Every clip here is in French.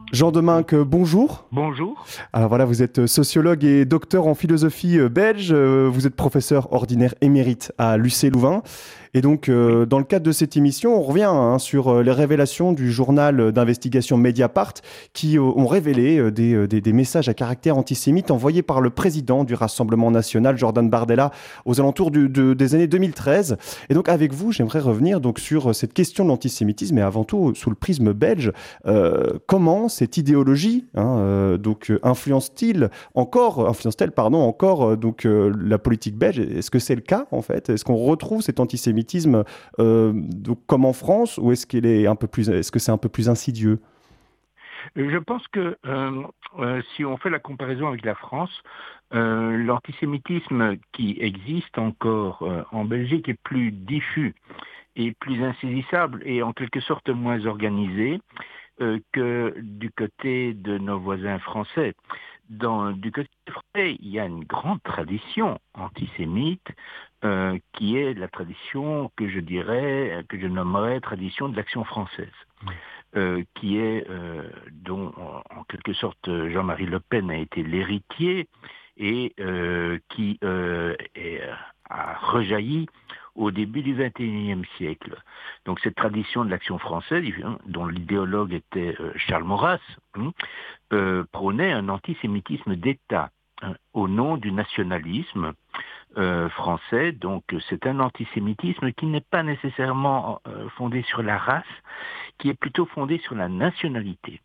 Jean Deminck, bonjour. Bonjour. Alors voilà, vous êtes sociologue et docteur en philosophie belge. Vous êtes professeur ordinaire émérite à l'UC Louvain. Et donc, Oui. dans le cadre de cette émission, on revient sur les révélations du journal d'investigation Mediapart qui ont révélé des messages à caractère antisémite envoyés par le président du Rassemblement national, Jordan Bardella, aux alentours des années 2013. Et donc, avec vous, j'aimerais revenir donc sur cette question de l'antisémitisme et avant tout sous le prisme belge. Comment cette idéologie influence-t-elle encore la politique belge? Est-ce que c'est le cas en fait? Est-ce qu'on retrouve cet antisémitisme donc, comme en France ou est-ce que c'est un peu plus insidieux? Je pense que si on fait la comparaison avec la France, l'antisémitisme qui existe encore en Belgique est plus diffus et plus insaisissable et en quelque sorte moins organisé que du côté de nos voisins français. Du côté français, il y a une grande tradition antisémite qui est la tradition que je dirais, que je nommerais tradition de l'action française. Qui est dont en quelque sorte Jean-Marie Le Pen a été l'héritier et a rejailli au début du XXIe siècle. Donc cette tradition de l'action française, dont l'idéologue était Charles Maurras, prônait un antisémitisme d'État au nom du nationalisme français. Donc c'est un antisémitisme qui n'est pas nécessairement fondé sur la race, qui est plutôt fondé sur la nationalité.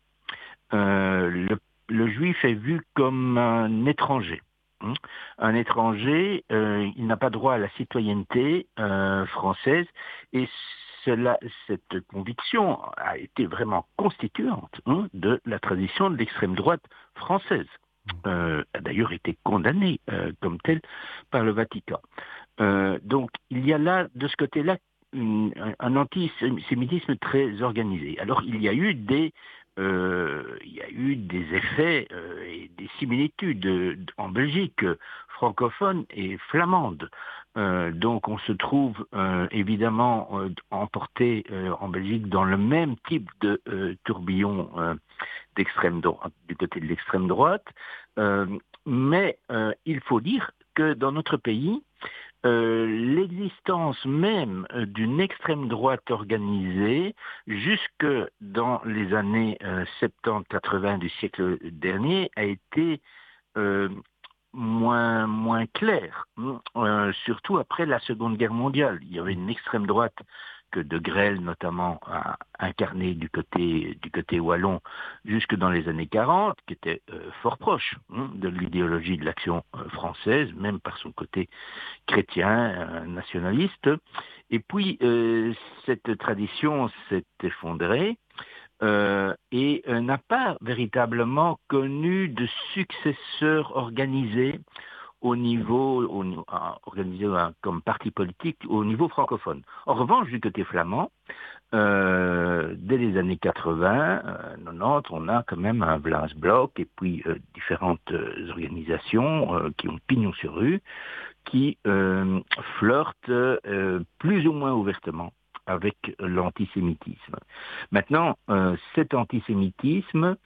Le juif est vu comme un étranger. Un étranger, il n'a pas droit à la citoyenneté française et cette conviction a été vraiment constituante de la tradition de l'extrême droite française. A d'ailleurs été condamnée comme telle par le Vatican. Donc il y a là, de ce côté-là, un antisémitisme très organisé. Alors il y a eu des effets et des similitudes en Belgique francophone et flamande. Donc on se trouve évidemment emporté en Belgique dans le même type de tourbillon d'extrême droite, du côté de l'extrême droite. Mais il faut dire que dans notre pays, l'existence même d'une extrême droite organisée jusque dans les années 70-80 du siècle dernier a été euh, moins claire, surtout après la Seconde Guerre mondiale. Il y avait une extrême droite que De Grelle notamment a incarné du côté wallon jusque dans les années 40, qui était fort proche de l'idéologie de l'action française, même par son côté chrétien, nationaliste. Et puis, cette tradition s'est effondrée et n'a pas véritablement connu de successeur organisé organisé comme parti politique au niveau francophone. En revanche, du côté flamand, dès les années 80, 90, on a quand même un Vlaams Blok et puis différentes organisations qui ont pignon sur rue, qui flirtent plus ou moins ouvertement avec l'antisémitisme. Maintenant, cet antisémitisme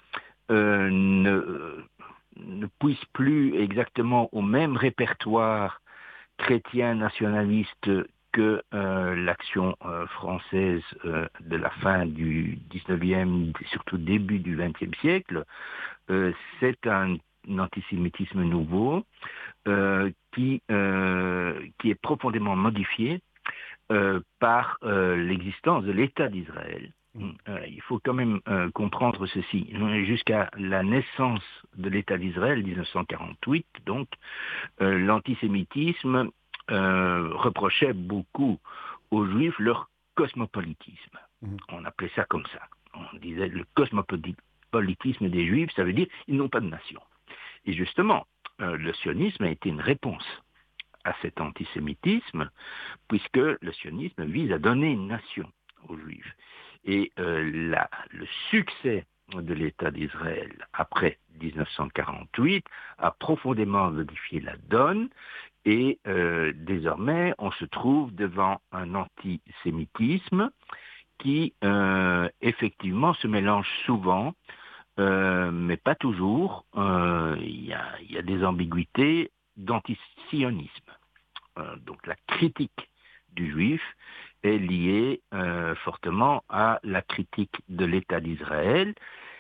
ne puise plus exactement au même répertoire chrétien nationaliste que l'action française de la fin du 19e, surtout début du 20e siècle. C'est un antisémitisme nouveau qui est profondément modifié par l'existence de l'État d'Israël. Il faut quand même comprendre ceci. Jusqu'à la naissance de l'État d'Israël, 1948, donc, l'antisémitisme reprochait beaucoup aux Juifs leur cosmopolitisme. On appelait ça comme ça. On disait le cosmopolitisme des Juifs, ça veut dire ils n'ont pas de nation. Et justement, le sionisme a été une réponse à cet antisémitisme, puisque le sionisme vise à donner une nation aux Juifs. Et le succès de l'État d'Israël après 1948 a profondément modifié la donne et désormais on se trouve devant un antisémitisme qui effectivement se mélange souvent mais pas toujours. Il y a des ambiguïtés d'antisionisme. Donc la critique du juif est liée fortement à la critique de l'État d'Israël.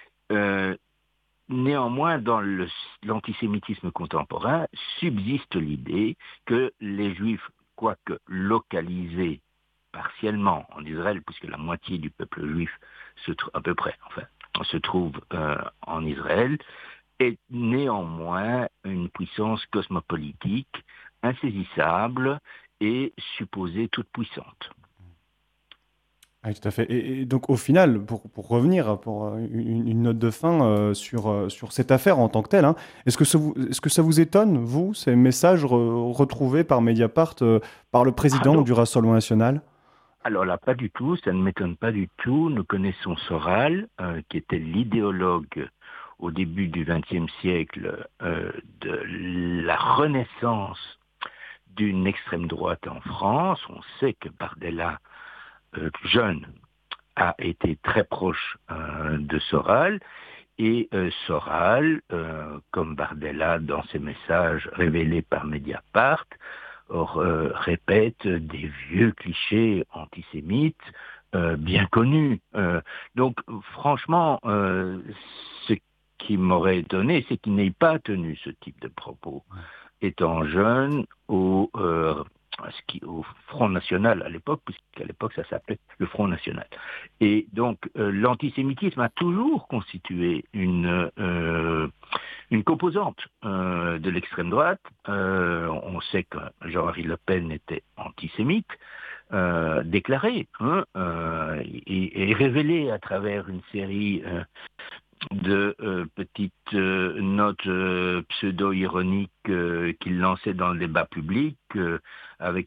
Néanmoins, dans l'antisémitisme contemporain, subsiste l'idée que les juifs, quoique localisés partiellement en Israël, puisque la moitié du peuple juif à peu près, enfin, se trouve en Israël, est néanmoins une puissance cosmopolitique insaisissable et supposée toute puissante. Oui, tout à fait. Et donc, au final, pour revenir, pour une note de fin sur cette affaire en tant que telle, hein, est-ce que ça vous étonne, vous, ces messages retrouvés par Mediapart, par le président du Rassemblement national? Alors là, pas du tout, ça ne m'étonne pas du tout. Nous connaissons Soral, qui était l'idéologue au début du XXe siècle de la renaissance d'une extrême droite en France. On sait que Bardella, jeune, a été très proche de Soral. Et Soral, comme Bardella dans ses messages révélés par Mediapart, répète des vieux clichés antisémites bien connus. Donc franchement, ce qui m'aurait étonné, c'est qu'il n'ait pas tenu ce type de propos. Étant jeune, au Front National à l'époque, puisqu'à l'époque ça s'appelait le Front National. Et donc l'antisémitisme a toujours constitué une composante de l'extrême droite. On sait que Jean-Marie Le Pen était antisémite, déclaré, et révélé à travers une série de petites notes pseudo-ironiques qu'il lançait dans le débat public avec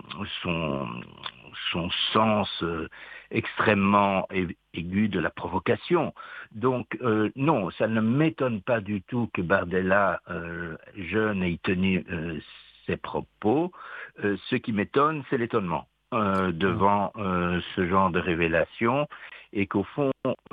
son sens extrêmement aigu de la provocation. Donc non, ça ne m'étonne pas du tout que Bardella, jeune, ait tenu ses propos. Ce qui m'étonne, c'est l'étonnement devant ce genre de révélation, et qu'au fond,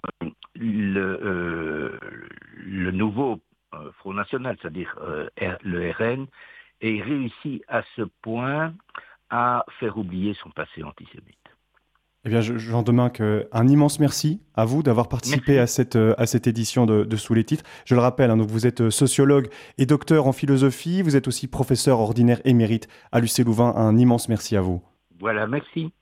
le nouveau Front National, c'est-à-dire le RN, ait réussi à ce point à faire oublier son passé antisémite. Eh bien, j'en demande un immense merci à vous d'avoir participé à cette édition de Sous les titres. Je le rappelle, hein, donc vous êtes sociologue et docteur en philosophie. Vous êtes aussi professeur ordinaire émérite à l'UC Louvain. Un immense merci à vous. Voilà, merci.